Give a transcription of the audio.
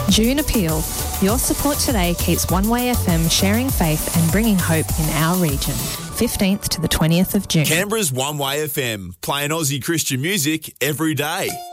June Appeal. Your support today keeps One Way FM sharing faith and bringing hope in our region. 15th to the 20th of June. Canberra's One Way FM, playing Aussie Christian music every day.